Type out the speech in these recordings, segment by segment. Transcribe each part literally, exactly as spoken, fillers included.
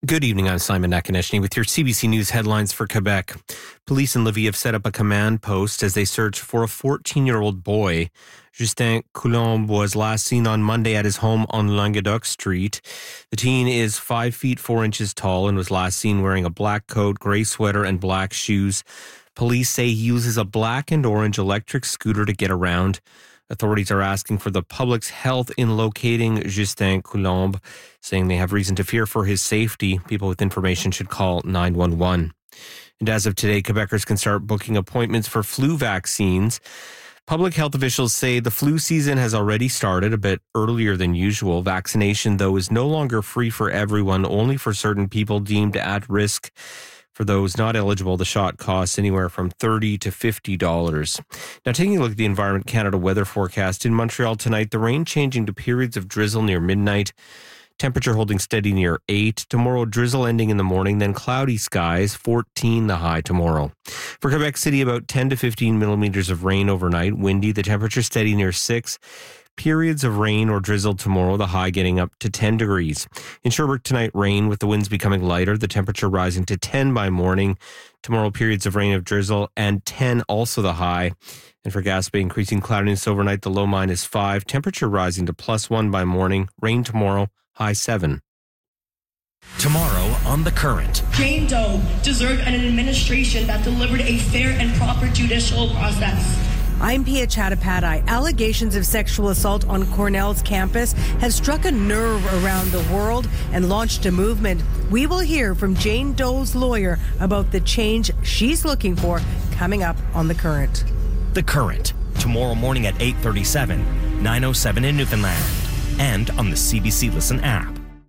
Good evening, I'm Simon Nakonechny with your C B C News headlines for Quebec. Police in Lévis have set up a command post as they search for a fourteen-year-old boy. Justin Coulombe was last seen on Monday at his home on Languedoc Street. The teen is five feet four inches tall and was last seen wearing a black coat, gray sweater, and black shoes. Police say he uses a black and orange electric scooter to get around. Authorities are asking for the public's health in locating Justin Coulombe, saying they have reason to fear for his safety. People with information should call nine one one. And as of today, Quebecers can start booking appointments for flu vaccines. Public health officials say the flu season has already started a bit earlier than usual. Vaccination, though, is no longer free for everyone, only for certain people deemed at risk. For those not eligible, the shot costs anywhere from thirty to fifty dollars. Now, taking a look at the Environment Canada weather forecast, in Montreal tonight, the rain changing to periods of drizzle near midnight. Temperature holding steady near eight. Tomorrow, drizzle ending in the morning, then cloudy skies, fourteen the high tomorrow. For Quebec City, about ten to fifteen millimeters of rain overnight. Windy, the temperature steady near six. Periods of rain or drizzle tomorrow, the high getting up to ten degrees. In Sherbrooke tonight, rain with the winds becoming lighter, the temperature rising to ten by morning. Tomorrow, periods of rain or drizzle and ten also the high. And for Gaspé, increasing cloudiness overnight, the low minus five. Temperature rising to plus one by morning. Rain tomorrow, high seven. Tomorrow on The Current. Jane Doe deserved an administration that delivered a fair and proper judicial process. I'm Pia Chattopadhyay. Allegations of sexual assault on Cornell's campus has struck a nerve around the world and launched a movement. We will hear from Jane Doe's lawyer about the change she's looking for coming up on The Current. The Current, tomorrow morning at eight thirty-seven, nine oh seven in Newfoundland, and on the C B C Listen app.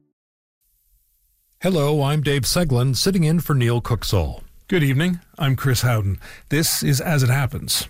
Hello, I'm Dave Seglin, sitting in for Neil Cooksall. Good evening, I'm Chris Howden. This is As It Happens.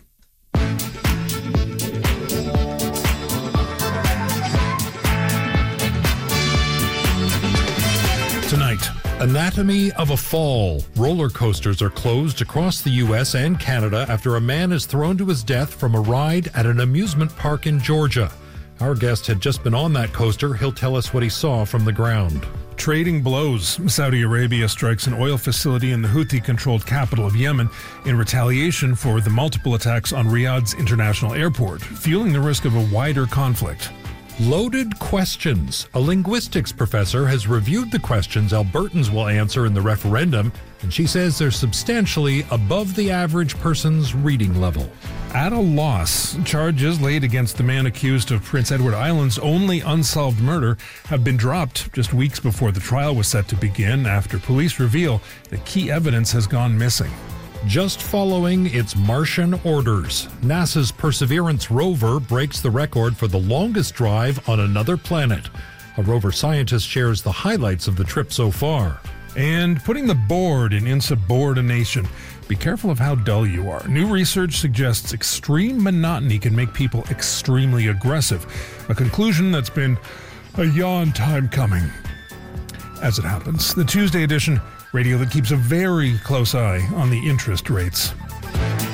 Tonight, Anatomy of a Fall. Roller coasters are closed across the U S and Canada after a man is thrown to his death from a ride at an amusement park in Georgia. Our guest had just been on that coaster. He'll tell us what he saw from the ground. Trading blows. Saudi Arabia strikes an oil facility in the Houthi-controlled capital of Yemen in retaliation for the multiple attacks on Riyadh's international airport, fueling the risk of a wider conflict. Loaded questions. A linguistics professor has reviewed the questions Albertans will answer in the referendum, and she says they're substantially above the average person's reading level. At a loss, charges laid against the man accused of Prince Edward Island's only unsolved murder have been dropped just weeks before the trial was set to begin after police reveal that key evidence has gone missing. Just following its Martian orders, NASA's Perseverance rover breaks the record for the longest drive on another planet. A rover scientist shares the highlights of the trip so far. And putting the board in insubordination. Be careful of how dull you are. New research suggests extreme monotony can make people extremely aggressive. A conclusion that's been a yawn time coming. As it happens, the Tuesday edition, radio that keeps a very close eye on the interest rates.